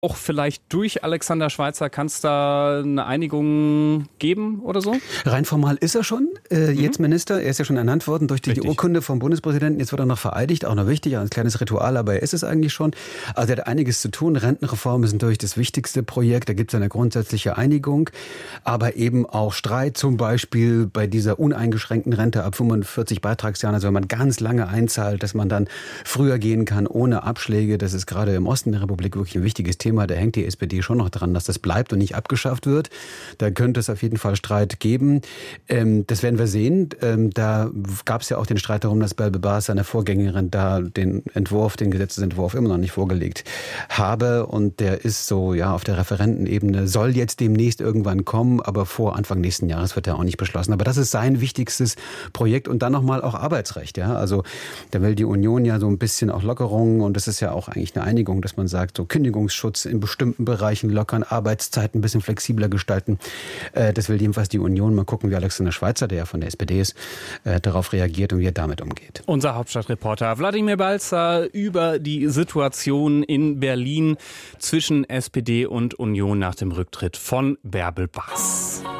auch vielleicht durch Alexander Schweitzer, kann es da eine Einigung geben oder so? Rein formal ist er schon jetzt Minister. Er ist ja schon ernannt worden durch die Urkunde vom Bundespräsidenten. Jetzt wird er noch vereidigt, auch noch wichtig, ein kleines Ritual, aber er ist es eigentlich schon. Also er hat einiges zu tun. Rentenreform ist natürlich das wichtigste Projekt. Da gibt es eine grundsätzliche Einigung, aber eben auch Streit, zum Beispiel bei dieser uneingeschränkten Rente ab 45 Beitragsjahren. Also wenn man ganz lange einzahlt, dass man dann früher gehen kann ohne Abschläge. Das ist gerade im Osten der Republik wirklich ein wichtiges Thema. Da hängt die SPD schon noch dran, dass das bleibt und nicht abgeschafft wird. Da könnte es auf jeden Fall Streit geben. Das werden wir sehen. Da gab es ja auch den Streit darum, dass Bälbe Baas, seine Vorgängerin, da den Gesetzesentwurf immer noch nicht vorgelegt habe. Und der ist so, ja, auf der Referentenebene, soll jetzt demnächst irgendwann kommen, aber vor Anfang nächsten Jahres wird er auch nicht beschlossen. Aber das ist sein wichtigstes Projekt. Und dann nochmal auch Arbeitsrecht. Ja? Also da will die Union ja so ein bisschen auch Lockerungen. Und das ist ja auch eigentlich eine Einigung, dass man sagt, so Kündigungsschutz in bestimmten Bereichen lockern, Arbeitszeiten ein bisschen flexibler gestalten. Das will jedenfalls die Union. Mal gucken, wie Alexander Schweitzer, der ja von der SPD ist, darauf reagiert und wie er damit umgeht. Unser Hauptstadtreporter Wladimir Balzer über die Situation in Berlin zwischen SPD und Union nach dem Rücktritt von Bärbel Baas.